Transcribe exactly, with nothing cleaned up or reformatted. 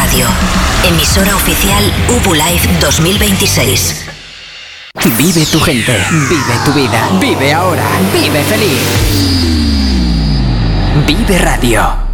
Radio, emisora oficial U B U Live dos mil veintiséis. Vive tu gente, vive tu vida, vive ahora, vive feliz. Vive Radio.